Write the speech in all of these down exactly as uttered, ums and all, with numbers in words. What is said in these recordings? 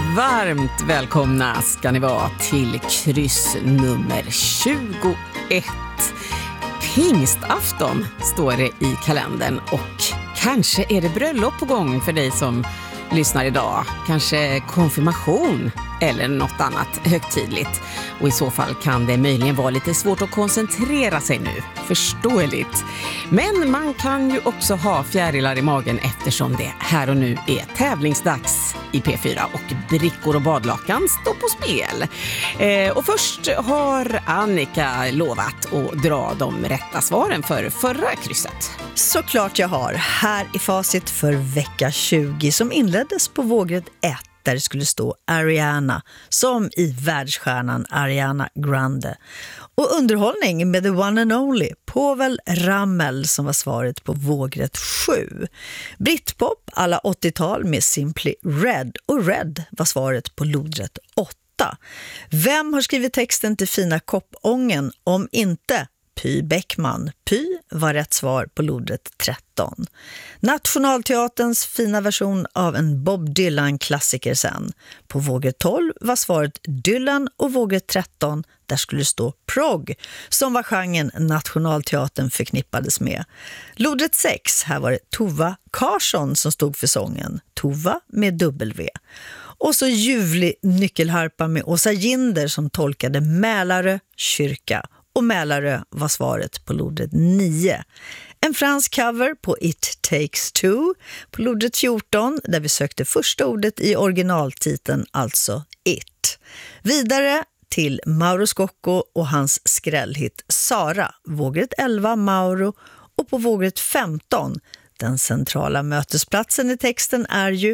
Varmt välkomna ska ni vara till kryss nummer tjugoett. Pingstafton står det i kalendern och kanske är det bröllop på gång för dig som lyssnar idag. Kanske konfirmation eller något annat högtidligt. Och i så fall kan det möjligen vara lite svårt att koncentrera sig nu. Förståeligt. Men man kan ju också ha fjärilar i magen eftersom det här och nu är tävlingsdags i P fyra och brickor och badlakan står på spel. Eh, och först har Annika lovat att dra de rätta svaren för förra krysset. Såklart jag har. Här i facit för vecka tjugo som inleddes på vågrätt ett. Där det skulle stå Ariana, som i världsstjärnan Ariana Grande. Och underhållning med the one and only Povel Ramel som var svaret på vågrätt sju. Britpop alla åttiotal med Simply Red, och Red var svaret på lodrätt åtta. Vem har skrivit texten till Fina koppången om inte Py Bäckman? Py var rätt svar på lodrätt tretton. Nationalteaterns fina version av en Bob Dylan-klassiker sen. På vågrätt tolv var svaret Dylan, och vågrätt tretton där skulle stå prog, som var genren Nationalteatern förknippades med. Lodrätt sex, här var det Tova Karlsson som stod för sången. Tova med W. Och så ljuvlig nyckelharpa med Åsa Ginder som tolkade Mälarö kyrka. Och Mälarö var svaret på lodrätt nio. En fransk cover på It Takes Two på lodrätt fjorton, där vi sökte första ordet i originaltiteln, alltså It. Vidare till Mauro Scocco och hans skrällhit Sara, vågrätt elva Mauro, och på vågrätt femton, den centrala mötesplatsen i texten är ju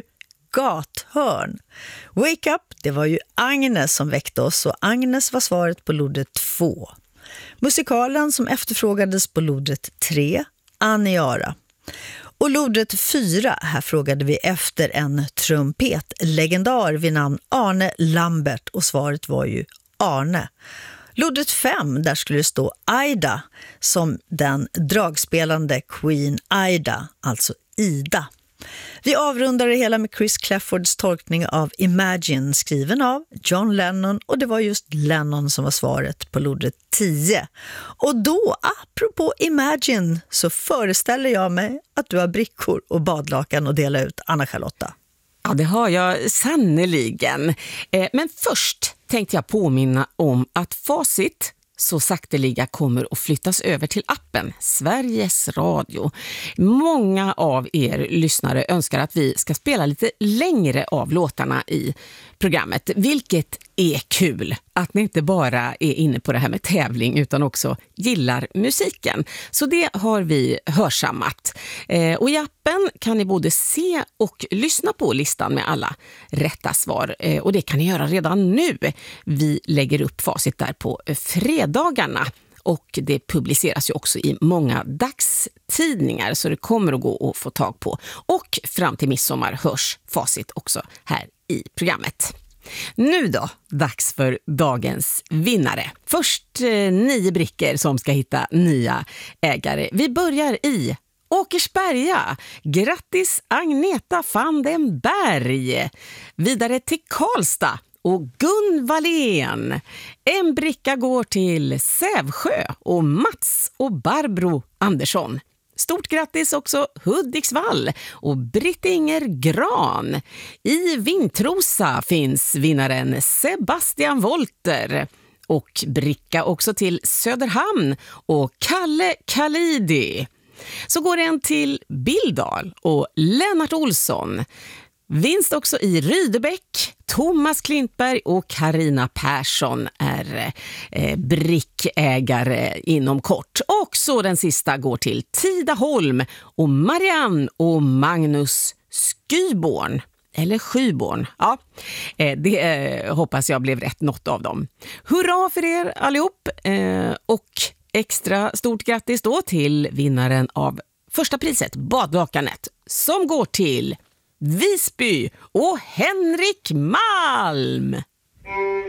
Gathörn. Wake Up, det var ju Agnes som väckte oss, och Agnes var svaret på lodrätt två. Musikalen som efterfrågades på lodrätt tre, Aniara. Och lodrätt fyra, här frågade vi efter en trumpetlegendar vid namn Arne Lambert, och svaret var ju Arne. Lodrätt fem, där skulle det stå Aida som den dragspelande Queen Aida, alltså Ida. Vi avrundar det hela med Chris Claffords tolkning av Imagine, skriven av John Lennon, och det var just Lennon som var svaret på lodrätt tio. Och då, apropå Imagine, så föreställer jag mig att du har brickor och badlakan att dela ut, Anna-Charlotta. Ja, det har jag sannoliken. Eh, men först tänkte jag påminna om att facit så sakteliga kommer att flyttas över till appen Sveriges Radio. Många av er lyssnare önskar att vi ska spela lite längre av låtarna i programmet, vilket är kul att ni inte bara är inne på det här med tävling utan också gillar musiken. Så det har vi hörsammat. Eh, och i appen kan ni både se och lyssna på listan med alla rätta svar. Eh, och det kan ni göra redan nu. Vi lägger upp facit där på fredagarna. Och det publiceras ju också i många dagstidningar, så det kommer att gå att få tag på. Och fram till midsommar hörs facit också här i programmet. Nu då, dags för dagens vinnare. Först eh, nio brickor som ska hitta nya ägare. Vi börjar i Åkersberga. Grattis Agneta van den Berg. Vidare till Karlstad och Gun Wallén. En bricka går till Sävsjö och Mats och Barbro Andersson. Stort grattis också Hudiksvall och Britt-Inger Gran. I Vintrosa finns vinnaren Sebastian Wolter. Och bricka också till Söderhamn och Kalle Kalidi. Så går en till Bildal och Lennart Olsson. Vinst också i Rydebäck. Thomas Klintberg och Karina Persson är eh, brickägare inom kort. Och så den sista går till Tidaholm och Marianne och Magnus Skyborn. Eller Skyborn. Ja, eh, det eh, hoppas jag blev rätt något av dem. Hurra för er allihop. Eh, och extra stort grattis då till vinnaren av första priset, badlakanet, som går till Visby och Henrik Malm.